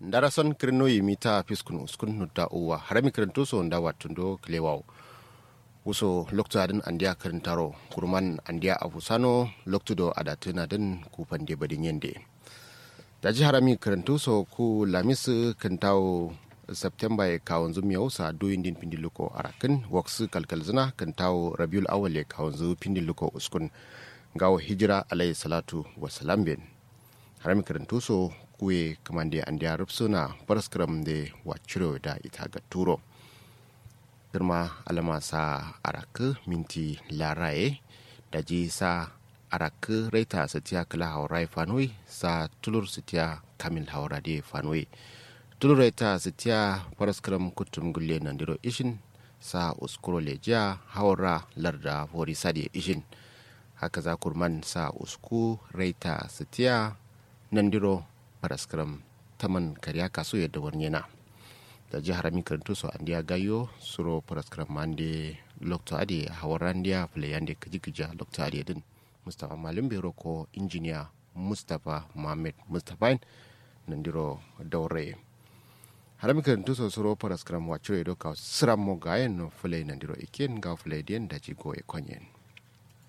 darason kirno yimita fiskun uskun nutta uwa harami kirinto so nda watundo klewaw wuso lokto adin andiya kirintaro kurman andiya afusano lokto do adatuna din ku pande badin yende daji harami kirinto so ku lamis kintaw september e kawon zum yausa doyin din pindiluko arakin waksu kalkalzina kintaw rabiul awale kawon zu pindiluko uskun gawo hijira alayhi salatu wassalam ben harami kirinto so kuwe kamande andiya rupsuna paraskram de wachiro da ita ga turo girma alama sa arak minti laraye da ji sa arak raita satiya kala haurai fanoi sa tulur satiya kamil haura de fanoi tulur raita satiya paraskram kutum gulle nandiro ishin sa uskuro leja haura larda hori sadi ishin haka za kurman sa usku raita satiya nandiro paraskram taman karya kaso yadda warnyena da jihar mikarantu so andiya gayo suro paraskram mande lokto ade hawarandiya playande kajikija lokto ade din mustafa malim bero ko engineer mustafa mohammed mustafa nandiro dawre har mikarantu so suro paraskram wachiro edo ka sram mo gayen no fulay nandiro iken ga fulay den da jigo e konyen